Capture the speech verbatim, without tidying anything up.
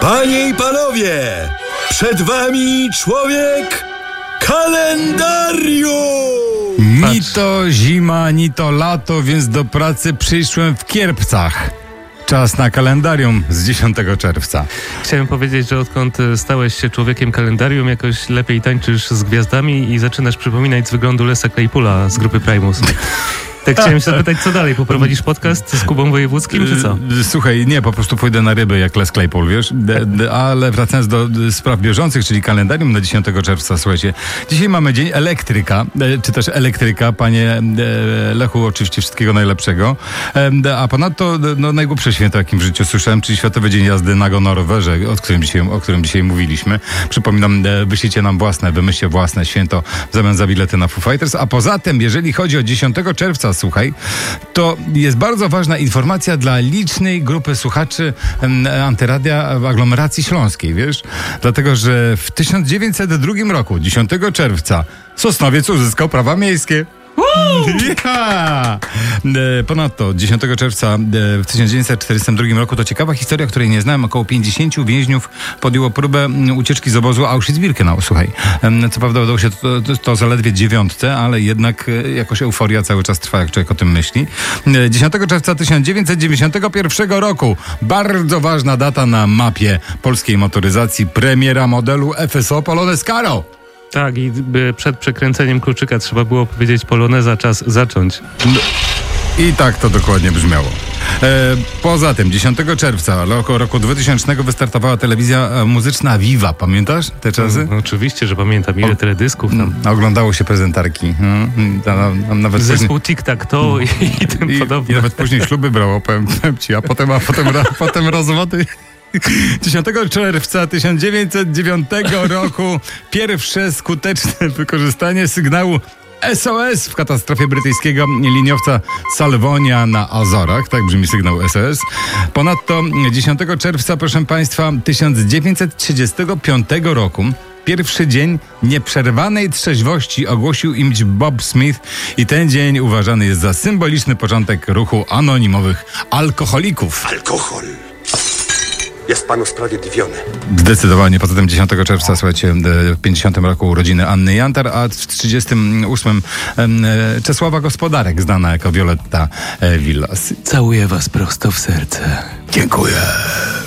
Panie i panowie, przed wami człowiek kalendarium! Ni to zima, ni to lato, więc do pracy przyszłem w kierpcach. Czas na kalendarium z dziesiątego czerwca. Chciałem powiedzieć, że odkąd stałeś się człowiekiem kalendarium, jakoś lepiej tańczysz z gwiazdami i zaczynasz przypominać z wyglądu Lesa Claypoola z grupy Primus. Tak chciałem się zapytać, co dalej? Poprowadzisz podcast z Kubą Wojewódzkim, czy co? Słuchaj, nie, po prostu pójdę na ryby jak Les Claypool, wiesz? De, de, ale wracając do de, spraw bieżących, czyli kalendarium na dziesiątego czerwca, słuchajcie. Dzisiaj mamy Dzień Elektryka, e, czy też elektryka. Panie e, Lechu, oczywiście wszystkiego najlepszego. E, a ponadto no, najgłupsze święto, jakim w życiu słyszałem, czyli Światowy Dzień Jazdy na rowerze, o którym dzisiaj, o którym dzisiaj mówiliśmy. Przypominam, e, wyślijcie nam własne, wymyślcie własne święto w zamian za bilety na Foo Fighters. A poza tym, jeżeli chodzi o dziesiątego czerwca, słuchaj, to jest bardzo ważna informacja dla licznej grupy słuchaczy Antyradia w aglomeracji śląskiej, wiesz? Dlatego, że w tysiąc dziewięćset drugim roku, dziesiątego czerwca, Sosnowiec uzyskał prawa miejskie. Yeah! Ponadto dziesiątego czerwca w tysiąc dziewięćset czterdziestym drugim roku to ciekawa historia, której nie znałem. Około pięćdziesięciu więźniów podjęło próbę ucieczki z obozu Auschwitz-Birkenau. Słuchaj, co prawda udało się to, to, to zaledwie dziewiątce, ale jednak jakoś euforia cały czas trwa, jak człowiek o tym myśli. dziesiątego czerwca tysiąc dziewięćset dziewięćdziesiątego pierwszego roku, bardzo ważna data na mapie polskiej motoryzacji, premiera modelu F S O Polonez Karo. Tak, i przed przekręceniem kluczyka trzeba było powiedzieć poloneza, czas zacząć. I tak to dokładnie brzmiało. E, poza tym dziesiątego czerwca roku, roku dwutysięcznego wystartowała telewizja muzyczna Viva. Pamiętasz te czasy? No, oczywiście, że pamiętam. Ile o, teledysków tam. Oglądało się prezentarki. Hmm, na, nawet Zespół Tic-Tac-Toe i, i tym I, podobne. I nawet później śluby brało, powiem, powiem ci, a potem, a potem, a potem rozwody. dziesiątego czerwca tysiąc dziewięćset dziewiątego roku pierwsze skuteczne wykorzystanie sygnału S O S w katastrofie brytyjskiego liniowca Salvonia na Azorach. Tak brzmi sygnał S O S. Ponadto dziesiątego czerwca, proszę Państwa, tysiąc dziewięćset trzydziestego piątego roku pierwszy dzień nieprzerwanej trzeźwości ogłosił imć Bob Smith i ten dzień uważany jest za symboliczny początek ruchu anonimowych alkoholików. Alkohol jest panu sprawiedliwiony. Zdecydowanie. Poza tym dziesiątego czerwca, słuchajcie, w pięćdziesiątym roku urodziny Anny Jantar, a w trzydziestym ósmym Czesława Gospodarek, znana jako Violetta Villas. Całuję was prosto w serce. Dziękuję.